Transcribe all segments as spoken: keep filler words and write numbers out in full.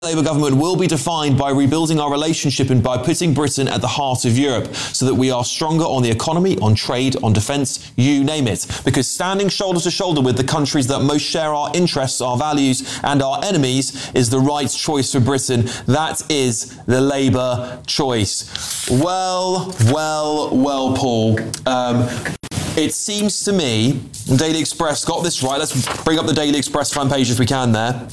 Labour government will be defined by rebuilding our relationship and by putting Britain at the heart of Europe so that we are stronger on the economy, on trade, on defence, you name it. Because standing shoulder to shoulder with the countries that most share our interests, our values and our enemies is the right choice for Britain. That is the Labour choice. Well, well, well, Paul. Um, it seems to me, Daily Express got this right. Let's bring up the Daily Express front page if we can there.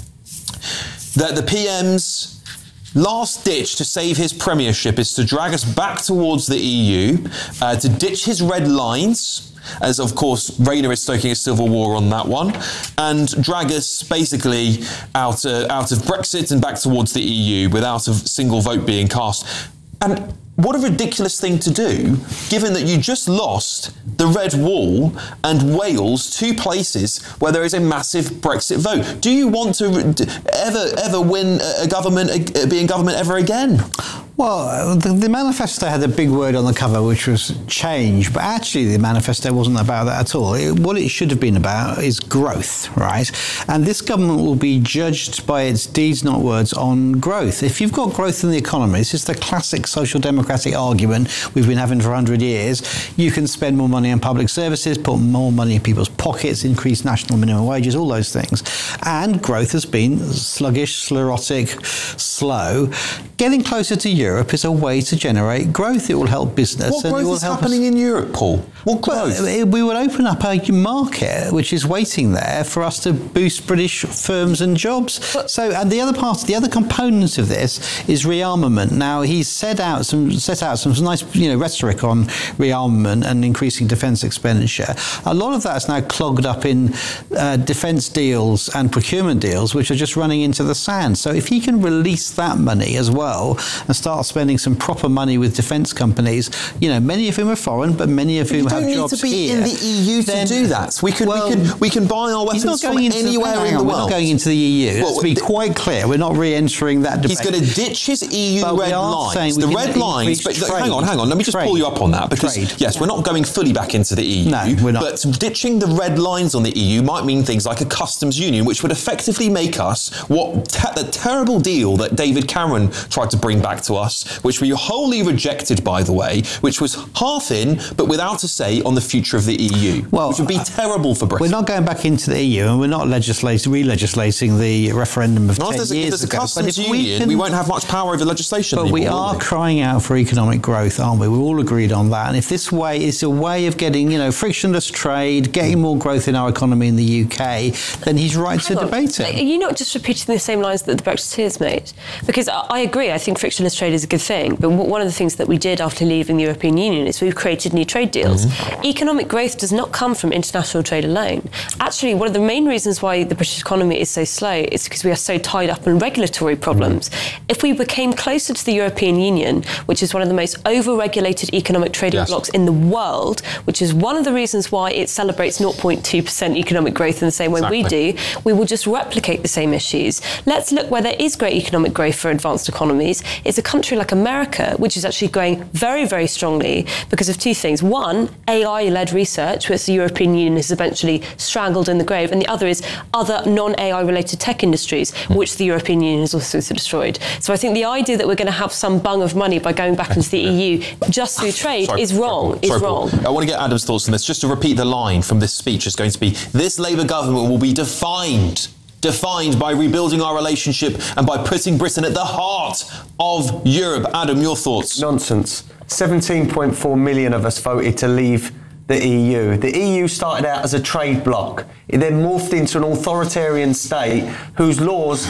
That the P M's last ditch to save his premiership is to drag us back towards the E U, uh, to ditch his red lines, as of course Rayner is stoking a civil war on that one, and drag us basically out, uh, out of Brexit and back towards the E U without a single vote being cast. And what a ridiculous thing to do, given that you just lost the Red Wall and Wales, two places where there is a massive Brexit vote. Do you want to ever, ever win a government, be in government ever again? Well, the, the manifesto had a big word on the cover, which was change, but actually the manifesto wasn't about that at all. It, what it should have been about is growth, right? And this government will be judged by its deeds, not words, on growth. If you've got growth in the economy, this is the classic social democratic argument we've been having for one hundred years. You can spend more money on public services, put more money in people's pockets, increase national minimum wages, all those things. And growth has been sluggish, sclerotic, slow. Getting closer to Europe Europe is a way to generate growth. It will help business. What and growth it will is help happening us. in Europe, Paul? What growth? Well, we will open up a market which is waiting there for us to boost British firms and jobs. But, so, and the other part, the other component of this is rearmament. Now, he's set out some set out some nice, you know, rhetoric on rearmament and increasing defence expenditure. A lot of that's now clogged up in uh, defence deals and procurement deals, which are just running into the sand. So, if he can release that money as well and start spending some proper money with defence companies, you know, many of whom are foreign, but many of whom have jobs here. You don't need to be in the E U then, to do that. We can, well, we can, we can buy our weapons from into, anywhere in the on, world. We're not going into the E U. Well, Let's be the, quite clear. We're not re-entering that debate. He's going to ditch his E U but red lines. The red lines. But trade, hang on, hang on. Let me just trade, pull you up on that because trade. yes, we're not going fully back into the E U. No, we're not. But ditching the red lines on the E U might mean things like a customs union, which would effectively make us what te- the terrible deal that David Cameron tried to bring back to us, which we wholly rejected, by the way, which was half in but without a say on the future of the E U, well, which would be uh, terrible for Britain. We're not going back into the E U, and we're not legislating, re-legislating the referendum of no, ten if years if there's ago. a customs but if union, we, can, we won't have much power over legislation But anymore, we are we? crying out for economic growth, aren't we? We're all agreed on that. And if this way is a way of getting, you know, frictionless trade, getting more growth in our economy in the U K, then he's right Hang to on. debate it. Are you not just repeating the same lines that the Brexiteers made? Because I, I agree, I think frictionless trade is a good thing. But one of the things that we did after leaving the European Union is we've created new trade deals. Mm-hmm. Economic growth does not come from international trade alone. Actually, one of the main reasons why the British economy is so slow is because we are so tied up in regulatory problems. Mm-hmm. If we became closer to the European Union, which is one of the most over-regulated economic trading yes. blocs in the world, which is one of the reasons why it celebrates zero point two percent economic growth in the same way exactly. we do, we will just replicate the same issues. Let's look where there is great economic growth for advanced economies. It's a country like America, which is actually growing very, very strongly because of two things. One, A I-led research, which the European Union has eventually strangled in the grave, and the other is other non-A I related tech industries, which the European Union has also destroyed. So I think the idea that we're going to have some bung of money by going back into the E U just through trade sorry, is wrong. Sorry, is sorry, wrong. Paul. I want to get Adam's thoughts on this. Just to repeat the line from this speech is going to be, this Labour government will be defined defined by rebuilding our relationship and by putting Britain at the heart of Europe. Adam, your thoughts? Nonsense. seventeen point four million of us voted to leave the E U. The E U started out as a trade bloc. It then morphed into an authoritarian state whose laws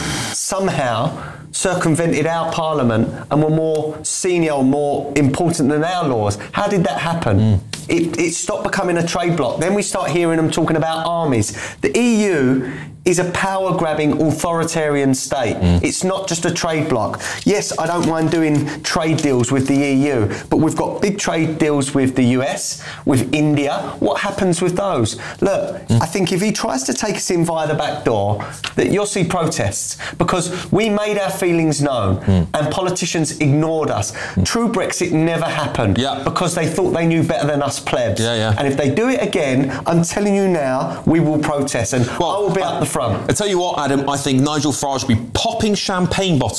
somehow circumvented our parliament and were more senior or more important than our laws. How did that happen? Mm. It, it stopped becoming a trade bloc. Then we start hearing them talking about armies. The E U is a power-grabbing authoritarian state. Mm. It's not just a trade bloc. Yes, I don't mind doing trade deals with the E U, but we've got big trade deals with the U S, with India. What happens with those? Look, mm. I think if he tries to take us in via the back door, that you'll see protests because we made our feelings known mm. and politicians ignored us. Mm. True Brexit never happened yeah. because they thought they knew better than us plebs. Yeah, yeah. And if they do it again, I'm telling you now, we will protest. And well, I will be up the front. I tell you what, Adam, I think Nigel Farage will be popping champagne bottles